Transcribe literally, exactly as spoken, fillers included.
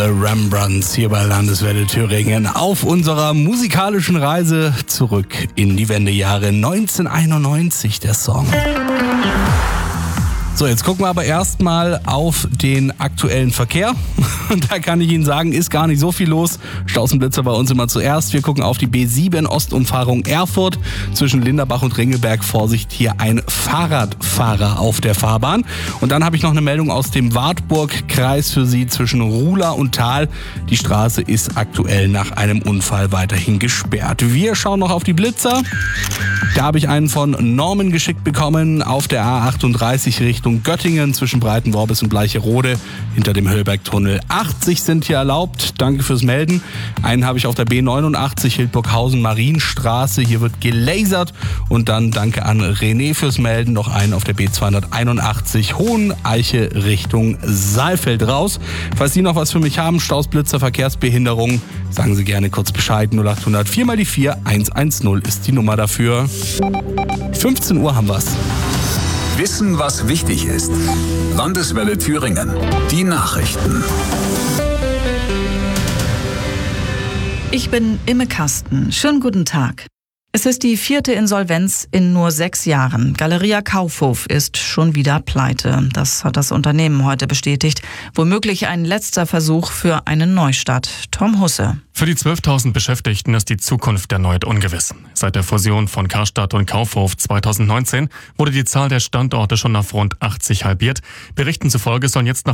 The Rembrandts hier bei Landeswelle Thüringen auf unserer musikalischen Reise zurück in die Wendejahre neunzehnhunderteinundneunzig, der Song. So, jetzt gucken wir aber erstmal auf den aktuellen Verkehr. Und da kann ich Ihnen sagen, ist gar nicht so viel los. Stausenblitzer bei uns immer zuerst. Wir gucken auf die B sieben Ostumfahrung Erfurt. Zwischen Linderbach und Ringelberg, Vorsicht, hier ein Fahrradfahrer auf der Fahrbahn. Und dann habe ich noch eine Meldung aus dem Wartburg-Kreis für Sie zwischen Ruhla und Thal. Die Straße ist aktuell nach einem Unfall weiterhin gesperrt. Wir schauen noch auf die Blitzer. Da habe ich einen von Norman geschickt bekommen auf der A achtunddreißig Richtung Göttingen zwischen Breitenworbis und Bleicherode hinter dem Höllbergtunnel. achtzig sind hier erlaubt. Danke fürs Melden. Einen habe ich auf der B neunundachtzig Hildburghausen-Marienstraße. Hier wird gelasert. Und dann danke an René fürs Melden. Noch einen auf der B zweihunderteinundachtzig Hoheneiche Richtung Saalfeld raus. Falls Sie noch was für mich haben, Staus, Blitzer, Verkehrsbehinderung, sagen Sie gerne kurz Bescheid. null achthundert vier mal die vier eins eins null ist die Nummer dafür. fünfzehn Uhr haben wir's. Wissen, was wichtig ist. Landeswelle Thüringen. Die Nachrichten. Ich bin Imme Kasten. Schönen guten Tag. Es ist die vierte Insolvenz in nur sechs Jahren. Galeria Kaufhof ist schon wieder pleite. Das hat das Unternehmen heute bestätigt. Womöglich ein letzter Versuch für einen Neustart. Tom Husse. Für die zwölftausend Beschäftigten ist die Zukunft erneut ungewiss. Seit der Fusion von Karstadt und Kaufhof zweitausendneunzehn wurde die Zahl der Standorte schon auf rund achtzig halbiert. Berichten zufolge sollen jetzt noch